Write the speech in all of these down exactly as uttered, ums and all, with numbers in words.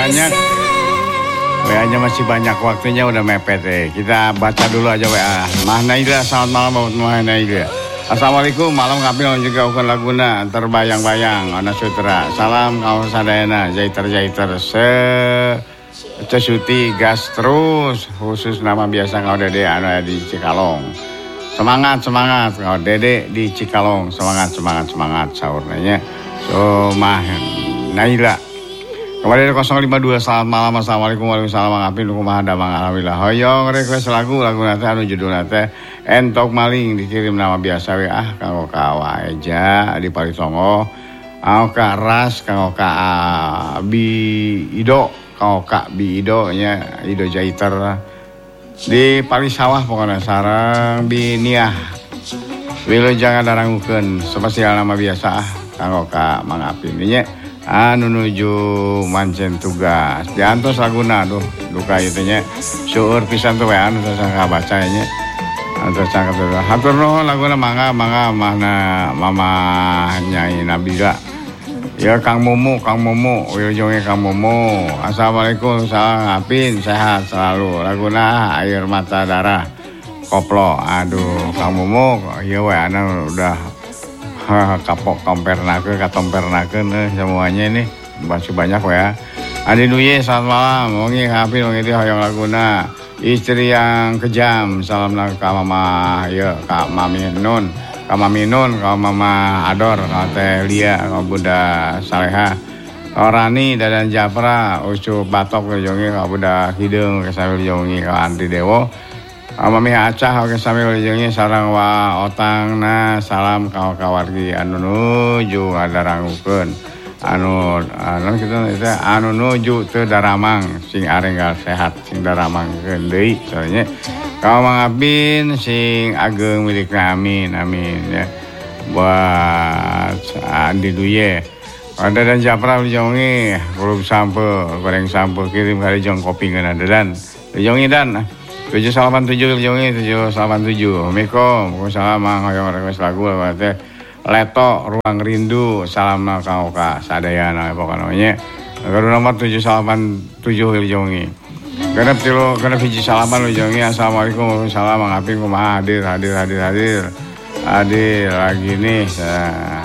Banyak W A-nya masih banyak, waktunya udah mepet eh. Kita baca dulu aja W A. Mah Naila, selamat malam buat Mah Naila. Assalamualaikum, malam kapil juga ukun laguna terbayang-bayang Ana Sutra. Salam kau sadayana jaiter-jaiter se cesuti gas terus, khusus nama biasa kau Dede anu di Cikalong. Semangat semangat kau Dede di Cikalong, semangat semangat semangat sahurnya. So Mah Naila. Kembali dari nol lima dua, selamat malam, assalamualaikum warahmatullahi wabarakatuh. Ngapin kumaha damang alhamdulillah. Hoyong request lagu lagu nate anu judul nate entok maling, dikirim nama biasa we ah kanggo ka Waeja di Palisongo. Kanggo ka Ras, kanggo ka Bi Ido, kanggo ka Bi Ido nya Ido Jaiter di Palisawah pokoknya sareng Bi Niah. Wilujeng darangukeun spesial nama biasa ah kanggo ka Mang Apin nya. Anu nuju mancen tugas diantos laguna aduh duka itu nya syukur pisan tuh ya anu sangka baca nya anu sangka tuh hatur nuhun laguna mangga mangga mana mama Nyai Nabila ya Kang Mumu Kang Mumu wilujenge Kang Mumu. Assalamualaikum, salam Apin, sehat selalu laguna air mata darah koplo. Aduh Kang Mumu ieu we anu udah kapok kompernakeun katompernakeun eh, semuanya ini masih banyak ya. Adi Nuye, selamat malam. Wengi Apin wengi di hoyong laguna. Istri yang kejam, salam ka Mama ya ka Mami Nun, ka Mami Nun, ka Mama Ador, ka Teh Lia, ka Bunda Saleha, ka Rani Dadan Japra, Ucu Batok jongi ka Bunda Hideung, ka sambil jongi ka Andri Dewo. Mami acah oke sambil jengi sarang wa otang na salam kau kawargi anu nuju ngadarangukeun anu anu kita itu anu nuju teu daramang sing arenggal sehat sing daramangkeun deui soalnya kau Mang Apin sing ageng milik amin amin ya buat Andi Duye ada dan Japra jongi kurup sampo goreng sampo kirim kali jong kopi ngana dan jongi dan tujuh salaman tujuh jongi tujuh salaman tujuh Miko salam mang hoyong request lagu teh Leto Ruang Rindu salam kau ka sadayana pokoknya kalau nomor tujuh salaman tujuh jongi genep tilu genep hiji salaman jongi. Assalamualaikum salam Mang Apin kumaha hadir hadir hadir hadir hadir lagi nih nah.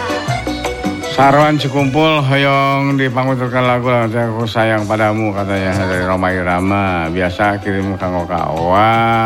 Sarwan Cikumpul hoyong dipangutulkan lagu aku sayang padamu katanya dari Roma Irama biasa kirim kanggo kawa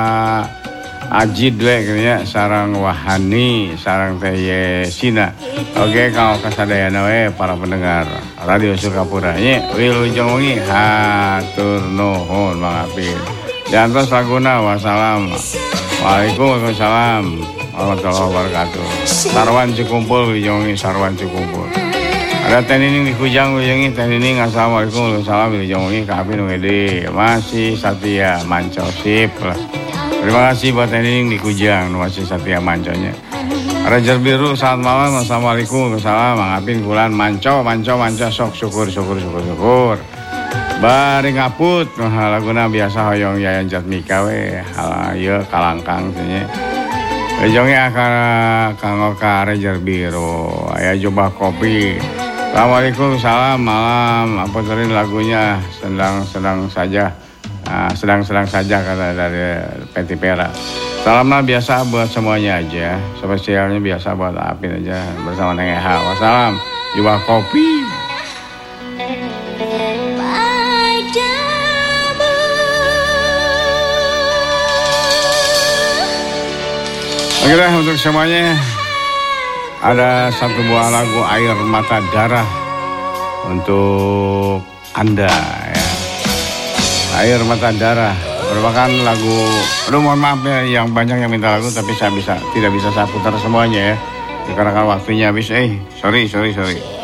Ajid we katanya sarang Wahani sarang Teh Yesina. Oke kanggo kasadayana we para pendengar Radio Sukapura nya wilujeng wengi hatur nuhun Mang Apin. Diantos laguna wassalam. Waalaikumsalam warahmatullahi wabarakatuh. Sarwan Cikumpul wilujeng Sarwan Cikumpul. Ada Teh Nining di Kujang wilujeng Teh Nining. Assalamualaikum salam wilujeng ka Apin Wede masih Satya Manco sip lah. Terima kasih buat Teh Nining di Kujang masih Satya Manconya. Rajar Biru selamat malam. Assalamualaikum salam Mang Apin kulan Manco Manco Manco sok syukur syukur syukur syukur. Bari ngaput nah laguna biasa hoyong Yayan Jatmika we hala ieu kalangkang teh nya. Wilujeng ka kanggo ka Rajar Biru aya coba kopi. Assalamualaikum salam malam apa tadi lagunya sedang-sedang saja nah, sedang-sedang saja kata dari Peti Pera. Salamnya biasa buat semuanya aja spesialnya biasa buat Apin aja bersama Neng Eha. Wassalam juga kopi. Oke dah untuk semuanya. Ada satu buah lagu Air Mata Darah untuk Anda ya. Air Mata Darah merupakan lagu, aduh mohon maaf ya yang banyak yang minta lagu tapi saya bisa tidak bisa saya putar semuanya ya. Dikarenakan waktunya habis eh sorry sorry sorry.